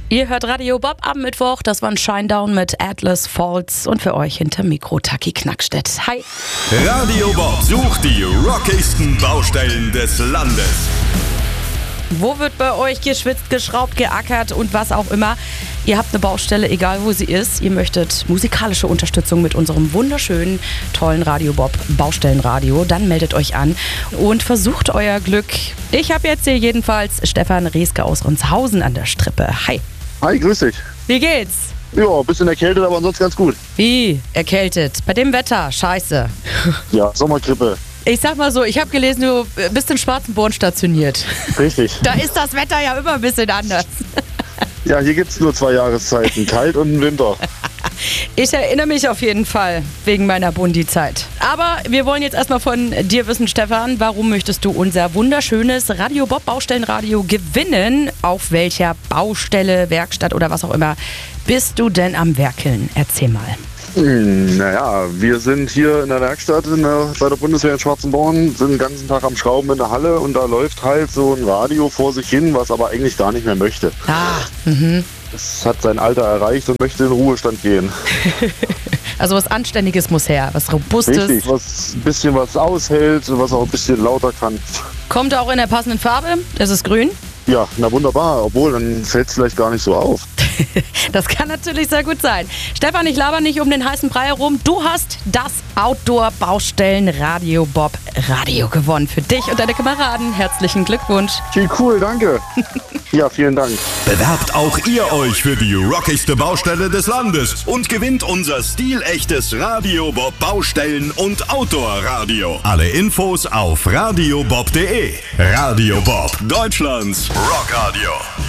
Ihr hört Radio Bob am Mittwoch. Das war ein Shinedown mit Atlas Falls und für euch hinter Mikro Taki Knackstedt. Hi. Radio Bob sucht die rockigsten Baustellen des Landes. Wo wird bei euch geschwitzt, geschraubt, geackert und was auch immer? Ihr habt eine Baustelle, egal wo sie ist. Ihr möchtet musikalische Unterstützung mit unserem wunderschönen, tollen Radio Bob Baustellenradio. Dann meldet euch an und versucht euer Glück. Ich habe jetzt hier jedenfalls Stefan Reeske aus Ronshausen an der Strippe. Hi. Hi, grüß dich. Wie geht's? Ja, ein bisschen erkältet, aber ansonsten ganz gut. Wie? Erkältet? Bei dem Wetter? Scheiße. Ja, Sommergrippe. Ich sag mal so, ich habe gelesen, du bist in Schwarzenborn stationiert. Richtig. Da ist das Wetter ja immer ein bisschen anders. Ja, hier gibt's nur 2 Jahreszeiten, kalt und Winter. Ich erinnere mich auf jeden Fall wegen meiner Bundi-Zeit. Aber wir wollen jetzt erstmal von dir wissen, Stefan, warum möchtest du unser wunderschönes Radio Bob Baustellenradio gewinnen? Auf welcher Baustelle, Werkstatt oder was auch immer bist du denn am Werkeln? Erzähl mal. Naja, wir sind hier in der Werkstatt bei der Bundeswehr in Schwarzenborn, sind den ganzen Tag am Schrauben in der Halle und da läuft halt so ein Radio vor sich hin, was aber eigentlich gar nicht mehr möchte. Es hat sein Alter erreicht und möchte in den Ruhestand gehen. Also was Anständiges muss her, was Robustes. Richtig, was ein bisschen was aushält, was auch ein bisschen lauter kann. Kommt auch in der passenden Farbe, das ist grün. Ja, na wunderbar, obwohl, dann fällt es vielleicht gar nicht so auf. Das kann natürlich sehr gut sein. Stefan, ich laber nicht um den heißen Brei herum. Du hast das Outdoor-Baustellen-Radio Bob Radio gewonnen. Für dich und deine Kameraden. Herzlichen Glückwunsch. Cool, danke. Ja, vielen Dank. Bewerbt auch ihr euch für die rockigste Baustelle des Landes und gewinnt unser stilechtes Radio Bob Baustellen- und Outdoor-Radio. Alle Infos auf radiobob.de. Radio Bob, Deutschlands Rockradio.